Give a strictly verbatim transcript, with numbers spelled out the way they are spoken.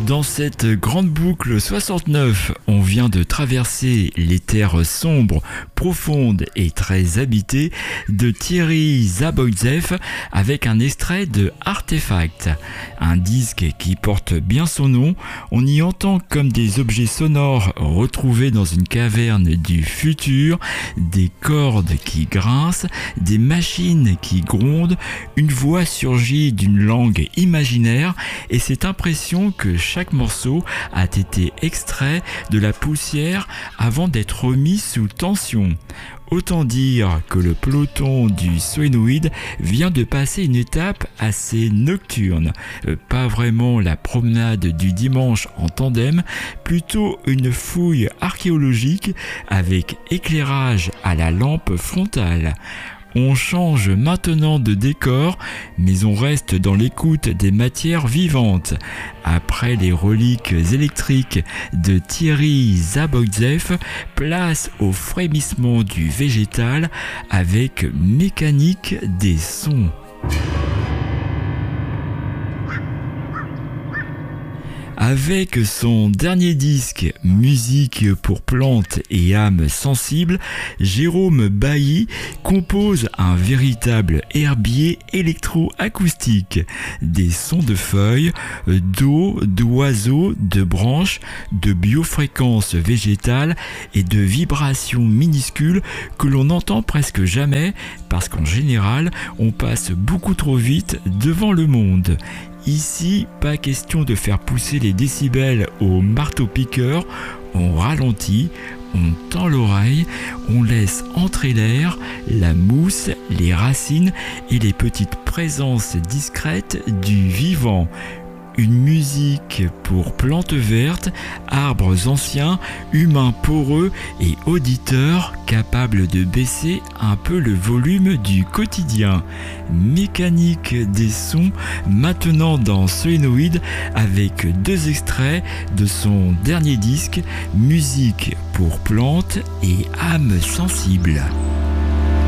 Dans cette grande boucle soixante-neuf, on vient de traverser les terres sombres, profondes et très habitées de Thierry Zaboïtsev avec un extrait de Artefact, un disque qui porte bien son nom. On y entend comme des objets sonores retrouvés dans une caverne du futur, des cordes qui grincent, des machines qui grondent, une voix surgit d'une langue imaginaire et cette impression que chaque morceau a été extrait de la poussière avant d'être remis sous tension. Autant dire que le peloton du Solénoïde vient de passer une étape assez nocturne. Pas vraiment la promenade du dimanche en tandem, plutôt une fouille archéologique avec éclairage à la lampe frontale. On change maintenant de décor, mais on reste dans l'écoute des matières vivantes. Après les reliques électriques de Thierry Zaboïtsev, place au frémissement du végétal avec mécanique des sons. Avec son dernier disque, Musique pour plantes et âmes sensibles, Jérôme Bailly compose un véritable herbier électro-acoustique. Des sons de feuilles, d'eau, d'oiseaux, de branches, de biofréquences végétales et de vibrations minuscules que l'on n'entend presque jamais parce qu'en général, on passe beaucoup trop vite devant le monde. Ici, pas question de faire pousser les décibels au marteau-piqueur, on ralentit, on tend l'oreille, on laisse entrer l'air, la mousse, les racines et les petites présences discrètes du vivant. Une musique pour plantes vertes, arbres anciens, humains poreux et auditeurs capables de baisser un peu le volume du quotidien. Mécanique des sons maintenant dans Solénoïde avec deux extraits de son dernier disque, Musique pour plantes et âmes sensibles.